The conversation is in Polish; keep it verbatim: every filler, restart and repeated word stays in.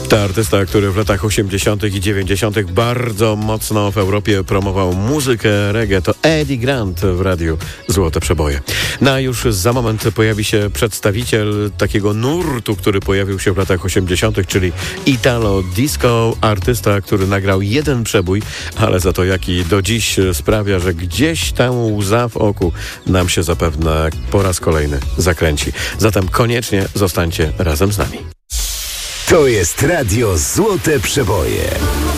To artysta, który w latach osiemdziesiątych i dziewięćdziesiątych bardzo mocno w Europie promował muzykę reggae. To Eddie Grant w radiu Złote Przeboje. No a już za moment pojawi się przedstawiciel takiego nurtu, który pojawił się w latach osiemdziesiątych, czyli Italo Disco. Artysta, który nagrał jeden przebój, ale za to jaki do dziś sprawia, że gdzieś tam łza w oku nam się zapewne po raz kolejny zakręci. Zatem koniecznie zostańcie razem z nami. To jest Radio Złote Przeboje.